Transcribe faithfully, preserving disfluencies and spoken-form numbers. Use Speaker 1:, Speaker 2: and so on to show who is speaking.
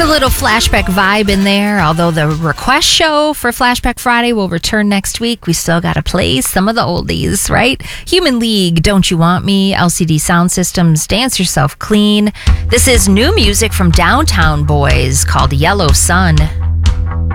Speaker 1: Throwing a little Flashback vibe in there, although the request show for Flashback Friday will return next week. We still got to play some of the oldies, right? Human League, Don't You Want Me, L C D Sound Systems, Dance Yourself Clean. This is new music from Downtown Boys called Yellow Sun.